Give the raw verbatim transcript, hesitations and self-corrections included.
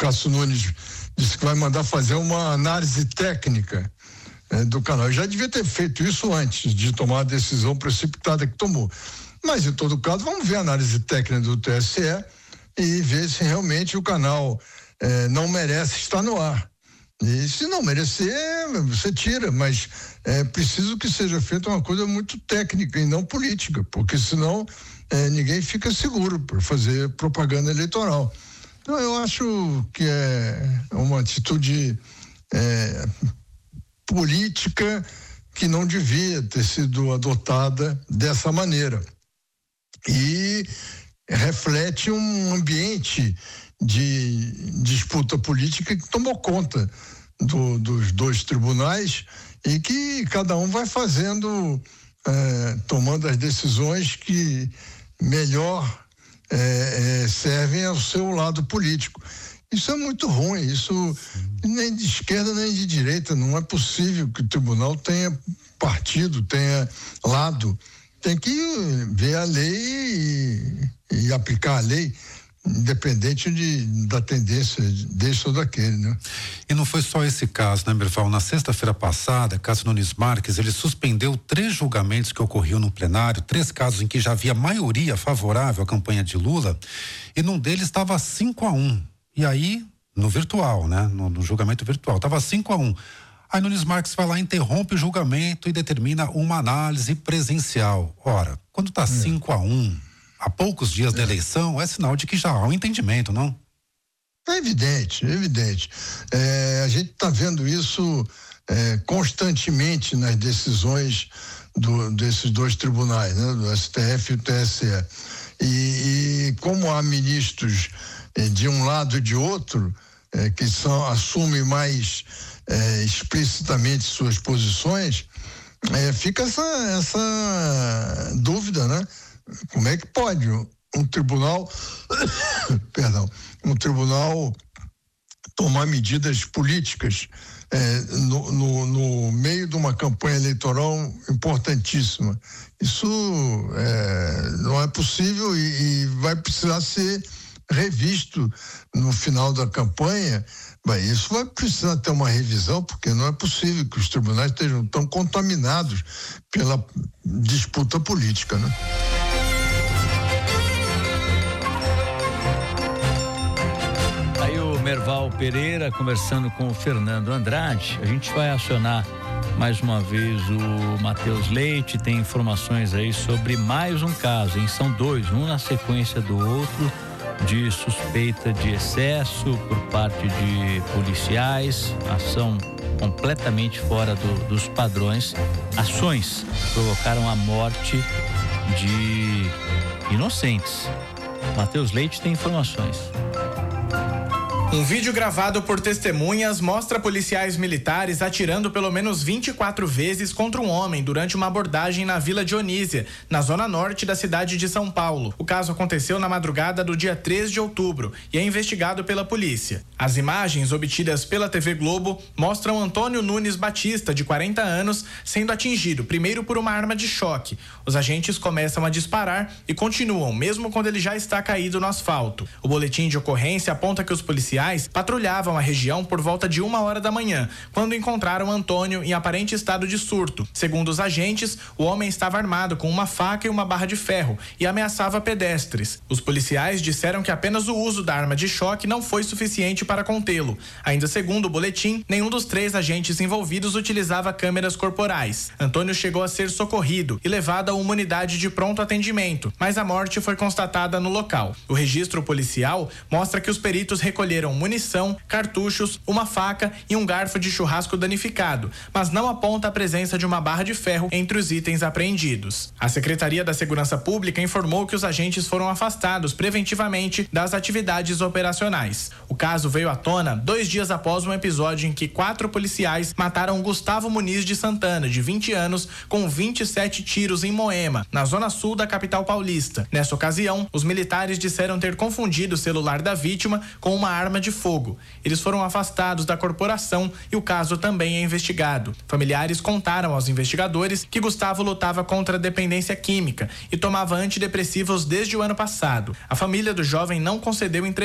Cássio Nunes disse que vai mandar fazer uma análise técnica é, do canal. Eu já devia ter feito isso antes de tomar a decisão precipitada que tomou. Mas, em todo caso, vamos ver a análise técnica do T S E e ver se realmente o canal é, não merece estar no ar. E se não merecer, você tira, mas é preciso que seja feita uma coisa muito técnica e não política, porque senão é, ninguém fica seguro por fazer propaganda eleitoral. Então eu acho que é uma atitude é, política que não devia ter sido adotada dessa maneira. E reflete um ambiente de disputa política que tomou conta do, dos dois tribunais e que cada um vai fazendo, é, tomando as decisões que melhor é, é, servem ao seu lado político. Isso é muito ruim, isso nem de esquerda nem de direita, não é possível que o tribunal tenha partido, tenha lado. Tem que ver a lei e, e aplicar a lei, independente de, da tendência desse ou daquele, né? E não foi só esse caso, né, Merval? Na sexta-feira passada, Cássio Nunes Marques, ele suspendeu três julgamentos que ocorriam no plenário, três casos em que já havia maioria favorável à campanha de Lula, e num deles estava cinco a um. E aí, no virtual, né? No, no julgamento virtual, estava cinco a um. Aí Nunes Marques vai lá, interrompe o julgamento e determina uma análise presencial. Ora, quando está cinco a um, há poucos dias da eleição, é sinal de que já há um entendimento, não? É evidente, é evidente. É, a gente está vendo isso é, constantemente nas decisões do, desses dois tribunais, né? Do S T F e do T S E. E, e como há ministros é, de um lado e de outro, é, que são, assumem mais é, explicitamente suas posições, é, fica essa, essa dúvida, né? Como é que pode um tribunal, perdão, um tribunal tomar medidas políticas é, no, no, no meio de uma campanha eleitoral importantíssima? Isso é, não é possível e, e vai precisar ser revisto no final da campanha. Bem, isso vai precisar ter uma revisão, porque não é possível que os tribunais estejam tão contaminados pela disputa política, né? Aí o Merval Pereira conversando com o Fernando Andrade. A gente vai acionar mais uma vez o Matheus Leite, tem informações aí sobre mais um caso, hein? São dois, um na sequência do outro, de suspeita de excesso por parte de policiais, ação completamente fora do, dos padrões, ações que provocaram a morte de inocentes. Matheus Leite tem informações. Um vídeo gravado por testemunhas mostra policiais militares atirando pelo menos vinte e quatro vezes contra um homem durante uma abordagem na Vila Dionísia, na zona norte da cidade de São Paulo. O caso aconteceu na madrugada do dia três de outubro e é investigado pela polícia. As imagens obtidas pela T V Globo mostram Antônio Nunes Batista, de quarenta anos, sendo atingido primeiro por uma arma de choque. Os agentes começam a disparar e continuam, mesmo quando ele já está caído no asfalto. O boletim de ocorrência aponta que os policiais patrulhavam a região por volta de uma hora da manhã, quando encontraram Antônio em aparente estado de surto. Segundo os agentes, o homem estava armado com uma faca e uma barra de ferro e ameaçava pedestres. Os policiais disseram que apenas o uso da arma de choque não foi suficiente para contê-lo. Ainda segundo o boletim, nenhum dos três agentes envolvidos utilizava câmeras corporais. Antônio chegou a ser socorrido e levado a uma unidade de pronto atendimento, mas a morte foi constatada no local. O registro policial mostra que os peritos recolheram munição, cartuchos, uma faca e um garfo de churrasco danificado, mas não aponta a presença de uma barra de ferro entre os itens apreendidos. A Secretaria da Segurança Pública informou que os agentes foram afastados preventivamente das atividades operacionais. O caso veio à tona dois dias após um episódio em que quatro policiais mataram Gustavo Muniz de Santana, de vinte anos, com vinte e sete tiros em Moema, na zona sul da capital paulista. Nessa ocasião, os militares disseram ter confundido o celular da vítima com uma arma de fogo. Eles foram afastados da corporação e o caso também é investigado. Familiares contaram aos investigadores que Gustavo lutava contra a dependência química e tomava antidepressivos desde o ano passado. A família do jovem não concedeu entrevista